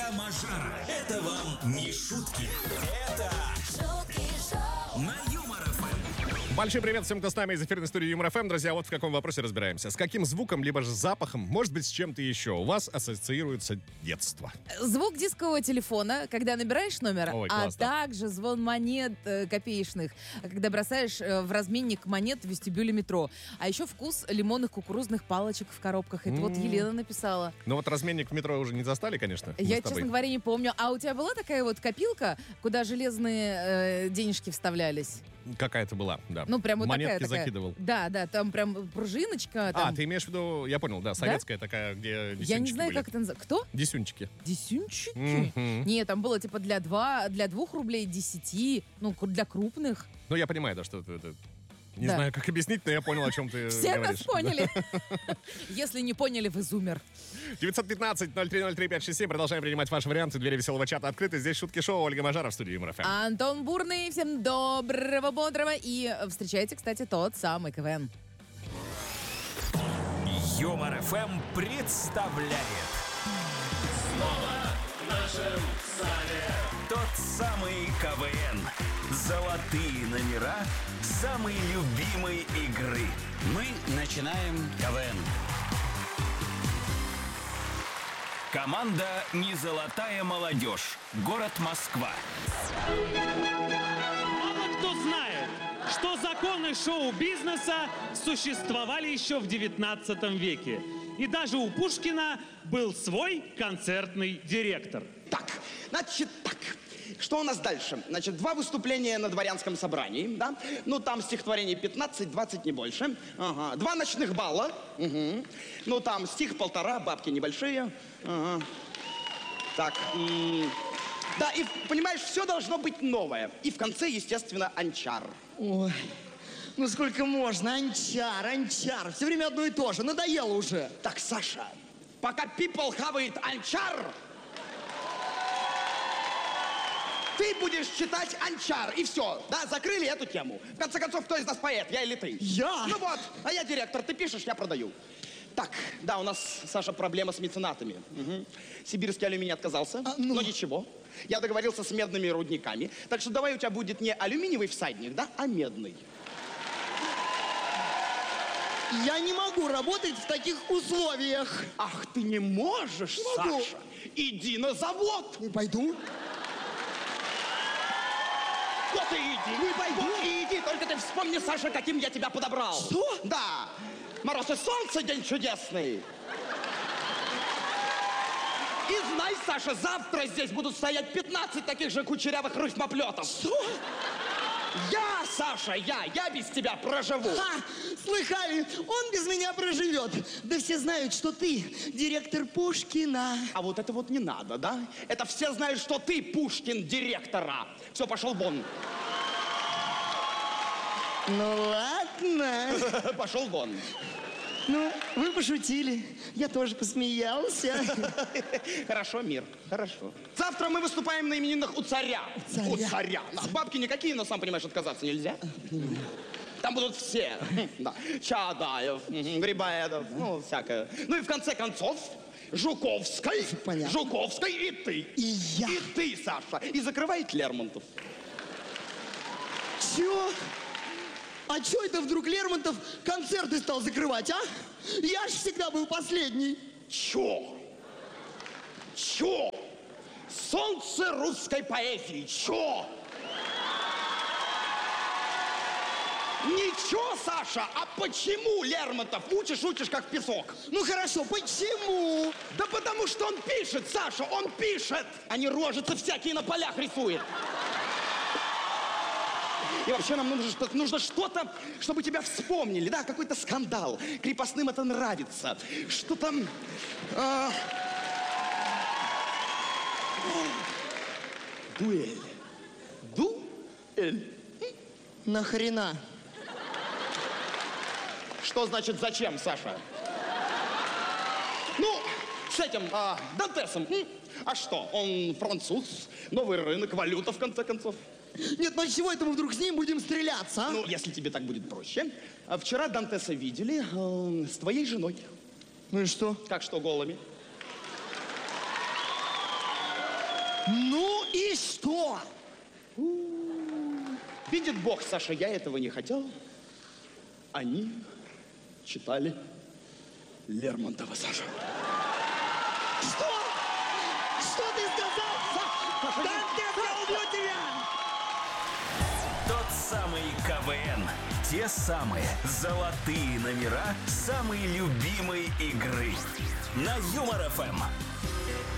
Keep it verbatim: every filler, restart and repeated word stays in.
Ольга Мажара. Это вам не шутки. Это шутки шоу на Юмор ФМ. Большой привет всем, кто с нами из эфирной студии Юмор ФМ. Друзья, вот в каком вопросе разбираемся. С каким звуком, либо же запахом, может быть, с чем-то еще у вас ассоциируется детство? Звук дискового телефона, когда набираешь номер, Ой, а классно. также звон монет э, копеечных, когда бросаешь э, в разменник монет в вестибюле метро. А еще вкус лимонных кукурузных палочек в коробках. Это вот Елена написала. Ну вот разменник в метро уже не застали, конечно. мы Я, с тобой. честно говоря, не помню. А у тебя была такая вот копилка, куда железные э, денежки вставлялись? Какая-то была, да. Ну, прям вот Монетки такая, такая. закидывал. Да, да, там прям пружиночка. Там... А, ты имеешь в виду, я понял, да, советская такая, где десюнчики Я не знаю, были. как это называется. Кто? Десюнчики. Десюнчики? Мгм. Нет, там было типа для, два, для двух рублей десяти, ну, к- для крупных. Ну, я понимаю, да, что это... это- Не Да. знаю, как объяснить, но я понял, о чем ты Все говоришь. нас поняли. Если не поняли, вы зумер. девятьсот пятнадцать ноль три ноль три пять шесть семь. Продолжаем принимать ваши варианты. Двери веселого чата открыты. Здесь шутки шоу. Ольга Мажара в студии Юмор ФМ. Антон Бурный, всем доброго, бодрого. И встречайте, кстати, тот самый КВН. Юмор ФМ представляет. Снова в нашем зале тот самый КВН. Золотые номера самой любимой игры. Мы начинаем КВН. Команда «Не золотая молодежь». Город Москва. Мало кто знает, что законы шоу-бизнеса существовали еще в девятнадцатом веке. И даже у Пушкина был свой концертный директор. Так, значит так. Что у нас дальше? Значит, два выступления на дворянском собрании, да? Ну, там стихотворений пятнадцать-двадцать, не больше. Ага. Два ночных балла. Угу. Ну, там стих полтора, бабки небольшие. Ага. Так. м, Да, и, понимаешь, все должно быть новое. И в конце, естественно, анчар. Ой, ну сколько можно? Анчар, анчар. Все время одно и то же. Надоело уже. Так, Саша, пока people хавает анчар, ты будешь читать анчар, и все. Да, закрыли эту тему. В конце концов, кто из нас поэт, я или ты? Я? Ну вот, а я директор, ты пишешь, я продаю. Так, да, у нас, Саша, проблема с меценатами. Мгм. Сибирский алюминий отказался, А, ну. но ничего. Я договорился с медными рудниками. Так что давай у тебя будет не алюминиевый всадник, да, а медный. Я не могу работать в таких условиях. Ах, ты не можешь, Не могу. Саша. Иди на завод. Не пойду. Вот и иди. Не пойду. Вот и иди. Только ты вспомни, Саша, каким я тебя подобрал. Что? Да. Мороз и солнце, день чудесный. И знай, Саша, завтра здесь будут стоять пятнадцать таких же кучерявых рифмоплетов. Что? Я, Саша, я, я без тебя проживу. А, слыхали, он без меня проживет. Да все знают, что ты директор Пушкина. А вот это вот не надо, да? Это все знают, что ты Пушкин директора. Все, пошел вон. Ну ладно. Пошел вон. Ну, вы пошутили. Я тоже посмеялся. Хорошо, мир, хорошо. Завтра мы выступаем на именинах у царя. Царя. У царя. А бабки никакие, но, сам понимаешь, отказаться нельзя. Там будут все. Да. Чадаев, мгм, Грибоедов, ну, всякое. Ну и в конце концов, Жуковской, Понятно. Жуковской и ты. И я. И ты, Саша. И закрывает Лермонтов. Чё? А чё это вдруг Лермонтов концерты стал закрывать, а? Я ж всегда был последний. Чё? Чё? Солнце русской поэзии. Чё? Ничего, Саша, а почему Лермонтов? Учишь, учишь, как песок. Ну хорошо, почему? Да потому что он пишет, Саша, он пишет, а не рожицы всякие на полях рисует. И вообще нам нужно что-то, нужно что-то, чтобы тебя вспомнили, да, какой-то скандал. Крепостным это нравится. Что там... а, Дуэль. Дуэль. Нахрена? Что значит зачем, Саша? Ну, с этим, а, Дантесом. м? А что, он француз, новый рынок, валюта, в конце концов. Нет, ну чего это мы вдруг с ним будем стреляться, а? Ну, если тебе так будет проще. А вчера Дантеса видели э, с твоей женой. Ну и что? Как что, голыми? Ну и что? Видит Бог, Саша, я этого не хотел. Они читали Лермонтова, Саша. Что? Что ты сказал? Саша, Контент, я убью тебя! Тот самый КВН. Те самые золотые номера самой любимой игры. На Юмор ФМ.